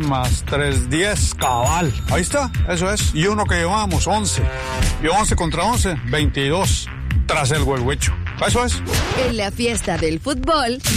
más 3, 10, cabal. Ahí está, eso es. Y uno que llevamos, 11. Y 11 contra 11, 22. Tras el huehuecho. Eso es. En la fiesta del fútbol,